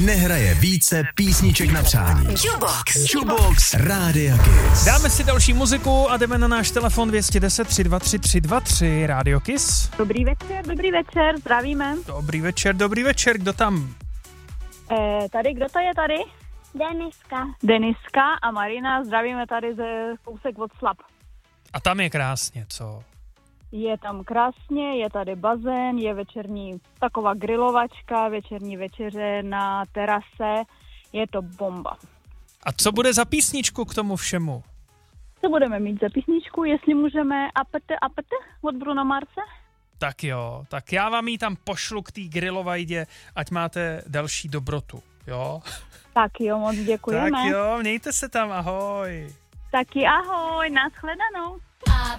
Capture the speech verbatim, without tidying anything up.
nehraje více písniček na přání. Jukebox. Jukebox Rádia Kiss. Dáme si další muziku a jdeme na náš telefon dva jedna nula tři dva tři tři dva tři. Rádio Kiss. Dobrý večer, dobrý večer, zdravíme. Dobrý večer, dobrý večer, kdo tam? Eh, tady, kdo to je tady? Deniska. Deniska a Marina, zdravíme tady ze kousek od Slap. A tam je krásně, co? Je tam krásně, je tady bazén, je večerní taková grilovačka, večerní večeře na terase, je to bomba. A co bude za písničku k tomu všemu? Co budeme mít za písničku, jestli můžeme apete apete od Bruno Marse? Tak jo, tak já vám ji tam pošlu k té grilovajdě, ať máte další dobrotu, jo? Tak jo, moc děkujeme. Tak jo, mějte se tam, ahoj. Taky ahoj, nashledanou.